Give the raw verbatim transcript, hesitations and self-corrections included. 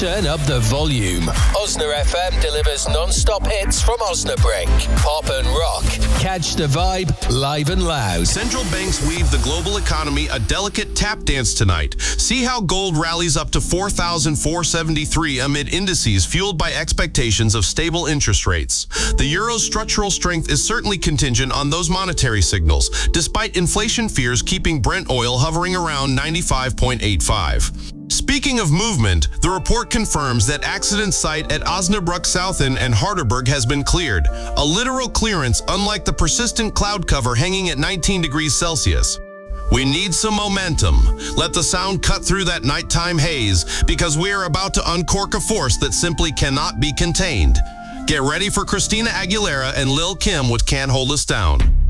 Turn up the volume. Osna F M delivers non-stop hits from Osnabrück. Pop and rock. Catch the vibe live and loud. Central banks weave the global economy a delicate tap dance tonight. See how gold rallies up to four thousand four hundred seventy-three amid indices fueled by expectations of stable interest rates. The euro's structural strength is certainly contingent on those monetary signals, despite inflation fears keeping Brent oil hovering around ninety-five point eight five. Speaking of movement, the report confirms that accident site at Osnabrück Southend and Harderberg has been cleared, a literal clearance unlike the persistent cloud cover hanging at nineteen degrees Celsius. We need some momentum. Let the sound cut through that nighttime haze, because we are about to uncork a force that simply cannot be contained. Get ready for Christina Aguilera and Lil Kim with Can't Hold Us Down.